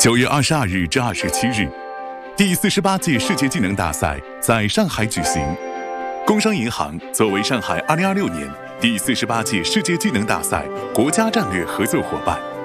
9月22日至27日，第48届世界技能大赛在上海举行。工商银行作为上海2026年第48届世界技能大赛国家战略合作伙伴，